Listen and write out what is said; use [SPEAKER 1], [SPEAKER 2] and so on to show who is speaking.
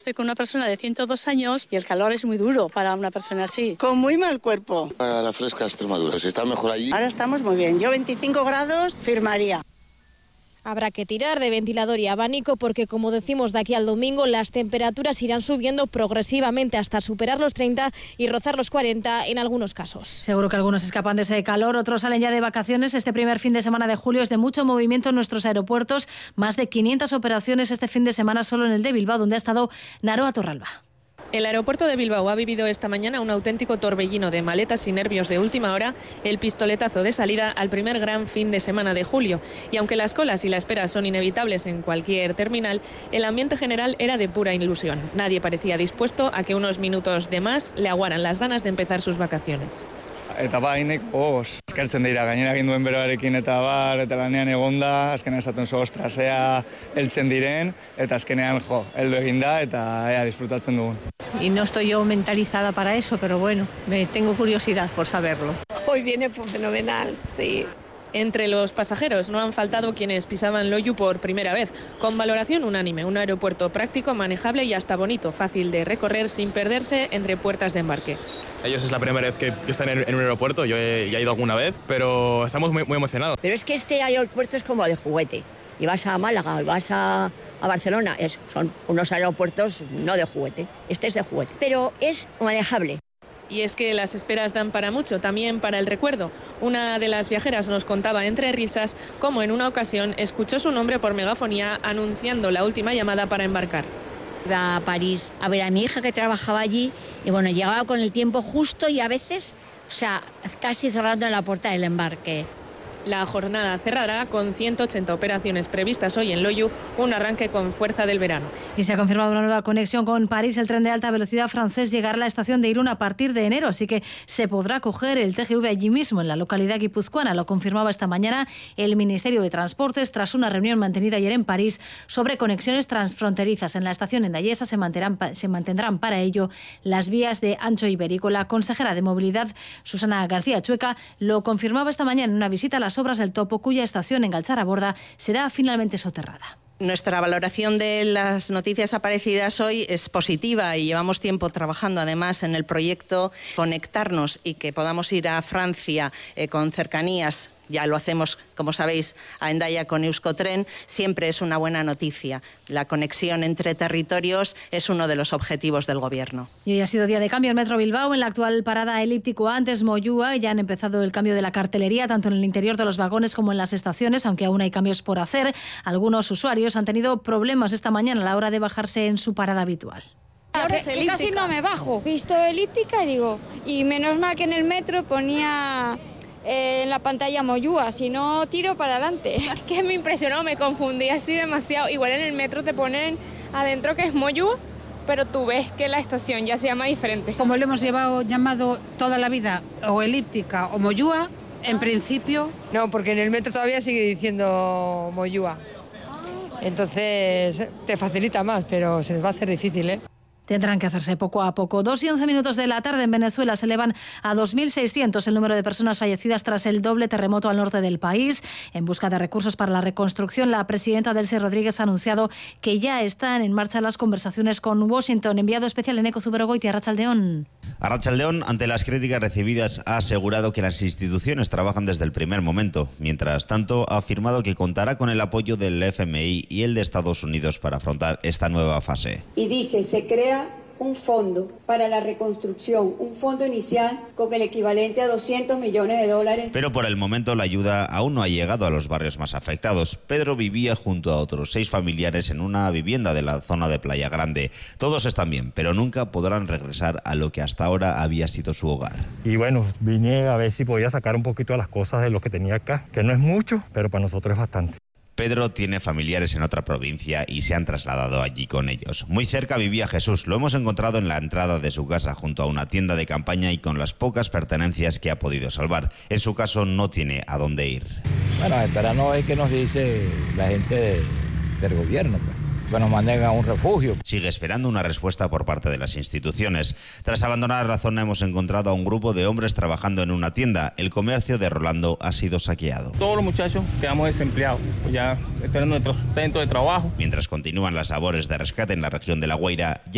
[SPEAKER 1] estoy con una persona de 102 años y el calor es muy duro para una persona así.
[SPEAKER 2] Con muy mal cuerpo.
[SPEAKER 3] A la fresca Extremadura, si está mejor allí.
[SPEAKER 2] Ahora estamos muy bien. Yo 25 grados firmaría.
[SPEAKER 4] Habrá que tirar de ventilador y abanico porque, como decimos, de aquí al domingo las temperaturas irán subiendo progresivamente hasta superar los 30 y rozar los 40 en algunos casos.
[SPEAKER 5] Seguro que algunos escapan de ese calor, otros salen ya de vacaciones. Este primer fin de semana de julio es de mucho movimiento en nuestros aeropuertos. Más de 500 operaciones este fin de semana solo en el de Bilbao, donde ha estado Naroa Torralba.
[SPEAKER 6] El aeropuerto de Bilbao ha vivido esta mañana un auténtico torbellino de maletas y nervios de última hora, el pistoletazo de salida al primer gran fin de semana de julio. Y aunque las colas y la espera son inevitables en cualquier terminal, el ambiente general era de pura ilusión. Nadie parecía dispuesto a que unos minutos de más le aguaran las ganas de empezar sus vacaciones.
[SPEAKER 7] Eta bainek, eskertzen dira, gainera egin duen beroarekin eta eta lanean egonda, azkenean esaten zu, ostras, ea heltzen diren, eta azkenean, heldu egin da, eta ea disfrutatzen dugun.
[SPEAKER 8] Y no estoy yo mentalizada para eso, pero bueno, tengo curiosidad por saberlo.
[SPEAKER 9] Hoy viene fenomenal, sí.
[SPEAKER 6] Entre los pasajeros no han faltado quienes pisaban Loiu por primera vez, con valoración unánime, un aeropuerto práctico, manejable y hasta bonito, fácil de recorrer sin perderse entre puertas de embarque.
[SPEAKER 10] Ellos es la primera vez que están en un aeropuerto, yo ya he ido alguna vez, pero estamos muy emocionados.
[SPEAKER 9] Pero es que este aeropuerto es como de juguete. Y vas a Málaga, vas a Barcelona, son unos aeropuertos no de juguete, este es de juguete, pero es manejable.
[SPEAKER 6] Y es que las esperas dan para mucho, también para el recuerdo. Una de las viajeras nos contaba entre risas cómo en una ocasión escuchó su nombre por megafonía anunciando la última llamada para embarcar.
[SPEAKER 11] Iba a París a ver a mi hija que trabajaba allí y bueno, llegaba con el tiempo justo y a veces, casi cerrando en la puerta del embarque.
[SPEAKER 6] La jornada cerrará con 180 operaciones previstas hoy en Loiu, un arranque con fuerza del verano.
[SPEAKER 5] Y se ha confirmado una nueva conexión con París. El tren de alta velocidad francés llegará a la estación de Irún a partir de enero, así que se podrá coger el TGV allí mismo, en la localidad guipuzcoana. Lo confirmaba esta mañana el Ministerio de Transportes tras una reunión mantenida ayer en París sobre conexiones transfronterizas. En la estación Endayesa se mantendrán para ello las vías de ancho ibérico. La consejera de Movilidad, Susana García Chueca, lo confirmaba esta mañana en una visita a las obras del Topo, cuya estación en Galtzaraborda será finalmente soterrada.
[SPEAKER 12] Nuestra valoración de las noticias aparecidas hoy es positiva y llevamos tiempo trabajando además en el proyecto Conectarnos y que podamos ir a Francia con cercanías. Ya lo hacemos, como sabéis, a Hendaya con Euskotren. Siempre es una buena noticia. La conexión entre territorios es uno de los objetivos del Gobierno.
[SPEAKER 5] Y hoy ha sido día de cambio en Metro Bilbao. En la actual parada elíptico antes Moyúa ya han empezado el cambio de la cartelería, tanto en el interior de los vagones como en las estaciones, aunque aún hay cambios por hacer. Algunos usuarios han tenido problemas esta mañana a la hora de bajarse en su parada habitual.
[SPEAKER 13] Que casi no me bajo. Visto elíptica, y menos mal que en el metro ponía en la pantalla Moyúa, si no tiro para adelante.
[SPEAKER 14] Es que me impresionó, me confundí así demasiado. Igual en el metro te ponen adentro que es Moyúa, pero tú ves que la estación ya se llama diferente.
[SPEAKER 15] Como lo hemos llamado toda la vida, o elíptica o Moyúa, en principio...
[SPEAKER 16] No, porque en el metro todavía sigue diciendo Moyúa. Entonces te facilita más, pero se les va a hacer difícil, ¿eh?
[SPEAKER 5] Tendrán que hacerse poco a poco. 2:11 de la tarde en Venezuela se elevan a 2.600 el número de personas fallecidas tras el doble terremoto al norte del país. En busca de recursos para la reconstrucción, la presidenta Delcy Rodríguez ha anunciado que ya están en marcha las conversaciones con Washington. Enviado especial Eneco Zuberogoitia, Arratsaldeón.
[SPEAKER 17] Arratsaldeón, ante las críticas recibidas, ha asegurado que las instituciones trabajan desde el primer momento. Mientras tanto, ha afirmado que contará con el apoyo del FMI y el de Estados Unidos para afrontar esta nueva fase.
[SPEAKER 18] Y dije, se crea un fondo para la reconstrucción, un fondo inicial con el equivalente a $200 millones.
[SPEAKER 17] Pero por el momento la ayuda aún no ha llegado a los barrios más afectados. Pedro vivía junto a otros 6 familiares en una vivienda de la zona de Playa Grande. Todos están bien, pero nunca podrán regresar a lo que hasta ahora había sido su hogar.
[SPEAKER 19] Y bueno, vine a ver si podía sacar un poquito de las cosas de lo que tenía acá, que no es mucho, pero para nosotros es bastante.
[SPEAKER 17] Pedro tiene familiares en otra provincia y se han trasladado allí con ellos. Muy cerca vivía Jesús. Lo hemos encontrado en la entrada de su casa junto a una tienda de campaña y con las pocas pertenencias que ha podido salvar. En su caso no tiene a dónde ir.
[SPEAKER 20] Bueno, esperando es que nos dice la gente del gobierno, que nos manden a un refugio.
[SPEAKER 17] Sigue esperando una respuesta por parte de las instituciones. Tras abandonar la zona hemos encontrado a un grupo de hombres trabajando en una tienda. El comercio de Rolando ha sido saqueado.
[SPEAKER 21] Todos los muchachos quedamos desempleados, ya esperando nuestro sustento de trabajo.
[SPEAKER 17] Mientras continúan las labores de rescate en la región de La Guaira,